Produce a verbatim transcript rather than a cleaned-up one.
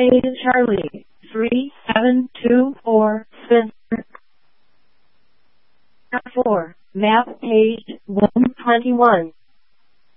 Charlie, three seven two four, Spencer. four, map page one twenty-one.